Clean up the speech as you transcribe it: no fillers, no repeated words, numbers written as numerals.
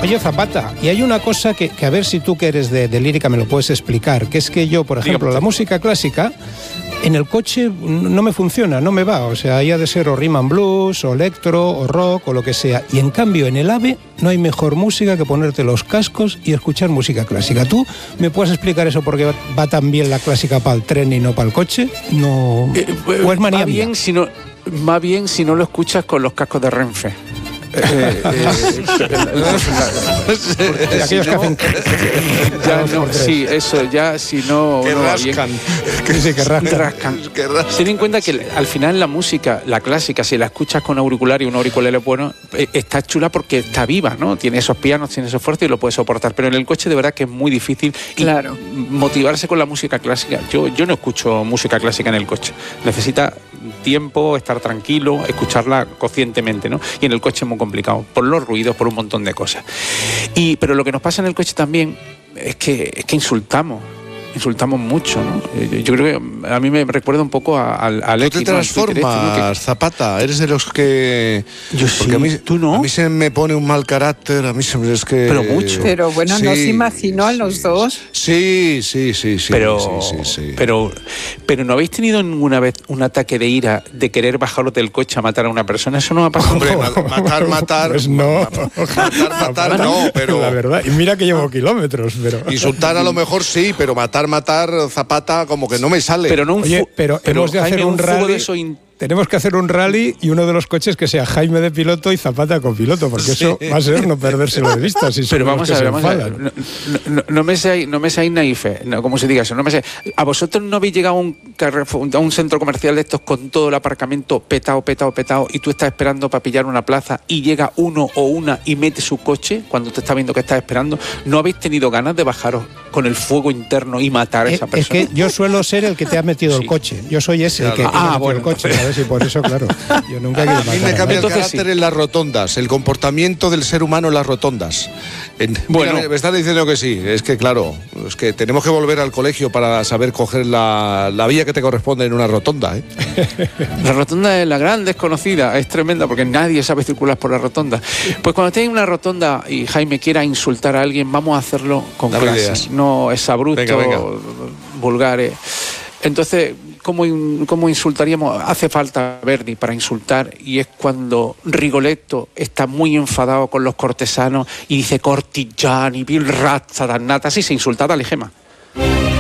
Oye, Zapata, y hay una cosa que a ver si tú que eres de lírica me lo puedes explicar, que es que yo, por ejemplo, la música clásica en el coche no me funciona, no me va, o sea, ahí ha de ser o rhythm and blues, o electro, o rock, o lo que sea, y en cambio en el AVE no hay mejor música que ponerte los cascos y escuchar música clásica. ¿Tú me puedes explicar eso porque va tan bien la clásica para el tren y no para el coche? No, ¿o es manía mía? Va bien si no lo escuchas con los cascos de Renfe. Aquellos que hacen sí, eso ya si no que rascan, que rascan. Ten en cuenta que al final la música, la clásica, si la escuchas con auricular y un auricular bueno, está chula porque está viva, ¿no? Tiene esos pianos, tiene esos fuertes y lo puedes soportar, pero en el coche de verdad que es muy difícil motivarse con la música clásica. Yo no escucho música clásica en el coche, necesita tiempo, estar tranquilo, escucharla conscientemente, ¿no? Y en el coche es muy complicado, por los ruidos, por un montón de cosas. Pero lo que nos pasa en el coche también es que insultamos mucho, ¿no? Yo creo que a mí me recuerda un poco al X. ¿Tú te transformas, Zapata? ¿Eres de los que...? Yo sí, a mí, ¿tú no? A mí se me pone un mal carácter, a mí se me... es que... Pero mucho. Pero bueno, sí. ¿no se imaginó a los dos? Sí. Pero ¿no habéis tenido ninguna vez un ataque de ira de querer bajaros del coche a matar a una persona? Eso no ha pasado. Hombre, matar... Pues no. Matar no, pero... La verdad, y mira que llevo kilómetros, pero... Insultar a lo mejor sí, pero matar, Zapata, como que no me sale. Pero no pero hemos de hacer un rally. Tenemos que hacer un rally y uno de los coches que sea Jaime de piloto y Zapata con piloto, porque eso va a ser no perdérselo de vista. Pero vamos a ver. No me seáis naifes, como se diga eso. No me seáis. ¿A vosotros no habéis llegado a un centro comercial de estos con todo el aparcamiento petado y tú estás esperando para pillar una plaza y llega uno o una y mete su coche cuando te está viendo que estás esperando? ¿No habéis tenido ganas de bajaros con el fuego interno y matar a esa persona? Es que yo suelo ser el que te ha metido el coche. Yo soy ese, el que te ha metido el coche. ¿Sabes? Y por eso, claro, yo nunca he querido matar. A mí me cambia el carácter en las rotondas, el comportamiento del ser humano en las rotondas. Bueno, me están diciendo que sí, es que claro, es que tenemos que volver al colegio para saber coger la vía que te corresponde en una rotonda, ¿eh? La rotonda es la gran desconocida, es tremenda porque nadie sabe circular por la rotonda. Pues cuando estéis en una rotonda y Jaime quiera insultar a alguien, vamos a hacerlo con clase, no exabrupto, vulgares. Entonces, ¿cómo insultaríamos? Hace falta Verdi para insultar, y es cuando Rigoletto está muy enfadado con los cortesanos y dice cortigiani, vil razza dannata, así se insulta, dale, Gema.